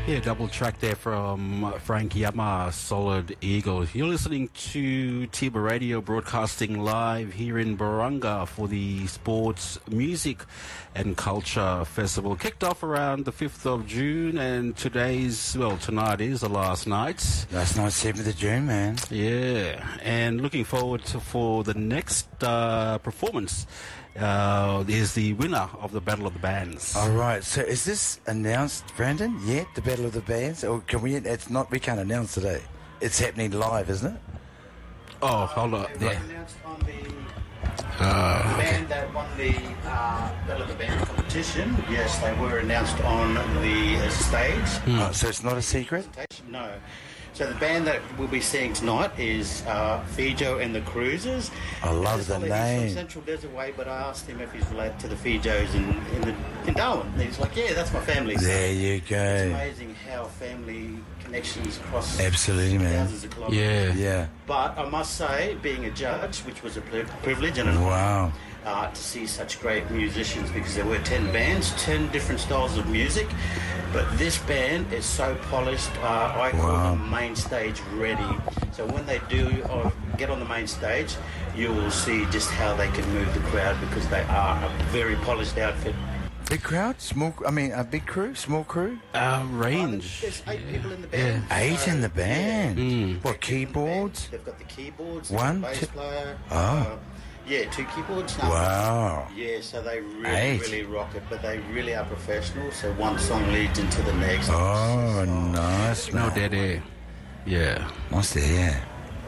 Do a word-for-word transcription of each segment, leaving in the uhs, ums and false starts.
Yeah, double track there from Frank Yama, Solid Eagle. You're listening to Tiba Radio, broadcasting live here in Barunga for the Sports, Music and Culture Festival. Kicked off around the fifth of June, and today's, well, tonight is the last night. Last night, seventh of June, man. Yeah, and looking forward to, for the next uh, performance. Uh, is the winner of the Battle of the Bands. All right. So is this announced, Brandon, yet, the Battle of the Bands? Or can we, it's not, we can't announce today. It's happening live, isn't it? Oh, hold on. They were Yeah. announced on the Uh, band that won the uh, Battle of the Bands competition. Yes, they were announced on the uh, stage. Oh, so it's not a secret? No. So the band that we'll be seeing tonight is uh, Fijo and the Cruisers. I love This the fella, He's name. from Central Desert Way, but I asked him if he's related to the Fijos in, in, the, in Darwin. And he's like, yeah, that's my family. So There you it's go. amazing how family connections cross Absolutely, man. thousands of kilometres. yeah. Yeah. But I must say, being a judge, which was a pri- privilege and an honour, Wow. uh, to see such great musicians, because there were ten bands, ten different styles of music, but this band is so polished. Uh, I call Wow. them main stage ready. So when they do uh, get on the main stage, you will see just how they can move the crowd, because they are a very polished outfit. Big crowd? Small, I mean, a big crew? Small crew? Uh, range. There's eight people in the band. Eight So, in the band? yeah, What, eight people in the band. keyboards? They've got the keyboards, One, the bass two- player. Oh. uh, yeah, two keyboards. No, Wow. Yeah, so they really, Eight. really rock it, but they really are professional. So one song leads into the next. Oh, nice, No man. dead air. Yeah. Nice to hear.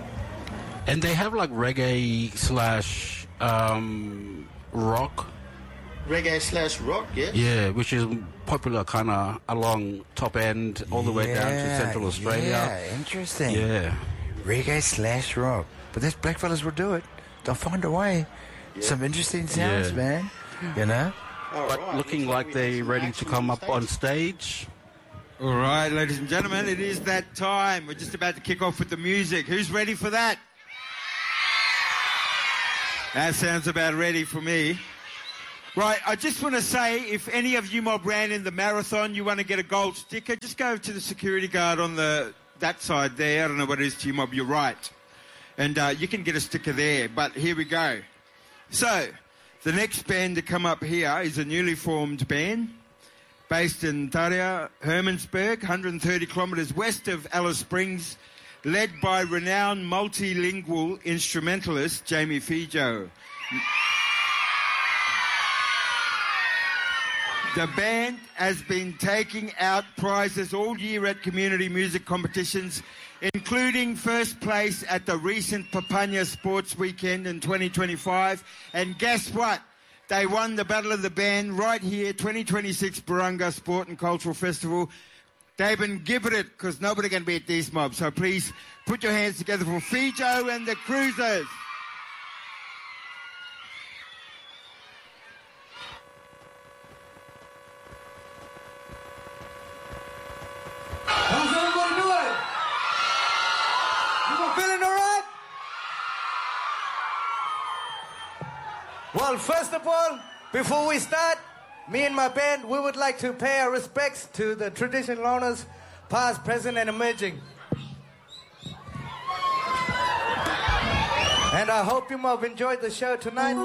And they have like reggae slash um, rock. Reggae slash rock, yeah. Yeah, which is popular kind of along top end all the way down to Yeah, Central Australia. Yeah, interesting. Yeah. Reggae slash rock. But these blackfellas will do it. They'll find a way. Some interesting sounds, Yeah. man. You know? All But right, looking looks like we they're have some ready to action come on up on stage. All right, ladies and gentlemen, it is that time. We're just about to kick off with the music. Who's ready for that? That sounds about ready for me. Right, I just want to say, if any of you mob ran in the marathon, you want to get a gold sticker, just go to the security guard on the that side there. I don't know what it is to you mob, you're right. And uh, you can get a sticker there, but here we go. So, the next band to come up here is a newly formed band based in Taria, Hermansburg, one hundred thirty kilometres west of Alice Springs, led by renowned multilingual instrumentalist Jamie Fijo. The band has been taking out prizes all year at community music competitions, including first place at the recent Papania Sports Weekend in twenty twenty-five. And guess what? They won the Battle of the Band right here, twenty twenty-six Barunga Sport and Cultural Festival. They've been given it because nobody can beat these mobs. So please put your hands together for Fijo and the Cruisers. How's everybody doing? You feeling all right? Well, first of all, before we start, me and my band, we would like to pay our respects to the traditional owners, past, present, and emerging. And I hope you have enjoyed the show tonight.